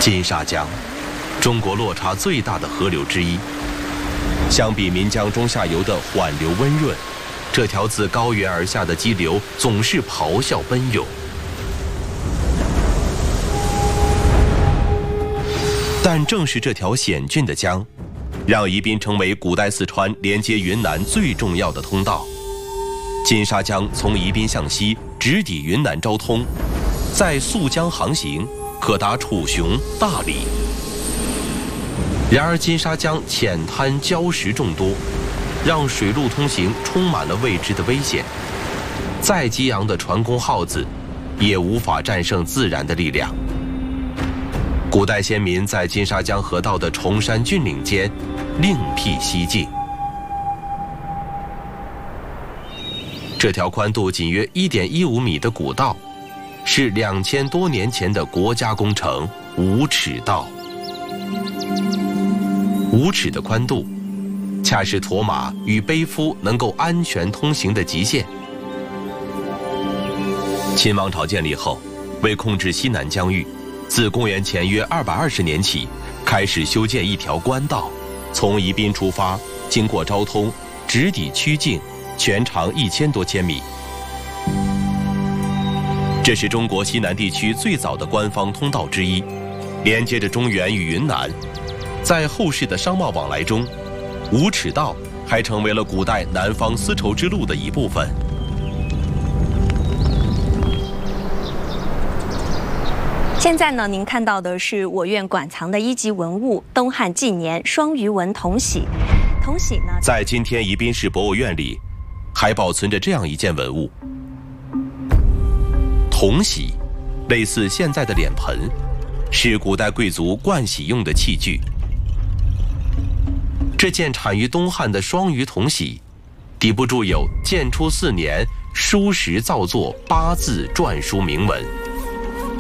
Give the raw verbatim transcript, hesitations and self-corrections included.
金沙江，中国落差最大的河流之一。相比岷江中下游的缓流温润，这条自高原而下的激流总是咆哮奔涌。但正是这条险峻的江，让宜宾成为古代四川连接云南最重要的通道。金沙江从宜宾向西直抵云南昭通，在溯江航行可达楚雄、大理。然而金沙江浅滩礁石众多，让水陆通行充满了未知的危险。再激昂的船工号子，也无法战胜自然的力量。古代先民在金沙江河道的崇山峻岭间另辟蹊径。这条宽度仅约 一点一五米的古道，是两千多年前的国家工程五尺道。五尺的宽度，恰是驮马与背夫能够安全通行的极限。秦王朝建立后，为控制西南疆域，自公元前约二百二十年起，开始修建一条官道，从宜宾出发，经过昭通，直抵曲靖，全长一千多千米。这是中国西南地区最早的官方通道之一，连接着中原与云南。在后世的商贸往来中，五尺道还成为了古代南方丝绸之路的一部分。 现在呢，您看到的是我院馆藏的一级文物东汉纪年双鱼纹铜玺。铜玺呢， 在今天宜宾市博物院里，还保存着这样一件文物。铜玺，类似现在的脸盆，是古代贵族盥洗用的器具。这件产于东汉的双鱼铜玺，底部注有建初四年书石造作八字篆书铭文。